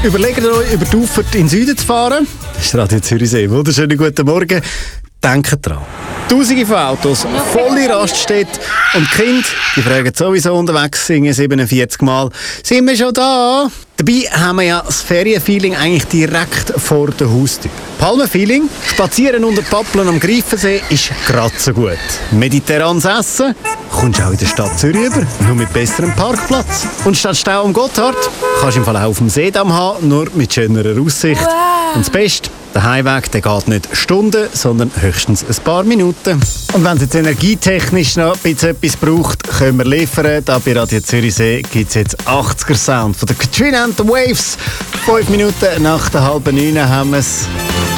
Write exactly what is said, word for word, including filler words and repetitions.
Überlegt ihr euch, über die Ufer in den Süden zu fahren? Das ist Radio Zürichsee. Wunderschönen guten Morgen. Denkt dran. Tausende von Autos, volle Raststätte und die Kinder, die fragen sowieso unterwegs, singen siebenundvierzig Mal. Sind wir schon da? Dabei haben wir ja das Ferienfeeling eigentlich direkt vor der Haustür. Palmenfeeling, spazieren unter Pappeln am Greifensee ist gerade so gut. Mediterranes Essen kommst du auch in der Stadt Zürich über, nur mit besserem Parkplatz. Und statt Stau am Gotthard kannst du im Fall auch auf dem Seedamm haben, nur mit schönerer Aussicht. Wow. Und das Beste, der Heimweg der geht nicht Stunden, sondern höchstens ein paar Minuten. Und wenn es jetzt energietechnisch noch ein bisschen etwas braucht, können wir liefern. Da bei Radio Zürichsee gibt es jetzt achtziger Sound von der Katrina and the Waves. Fünf Minuten nach der halben neun haben wir es.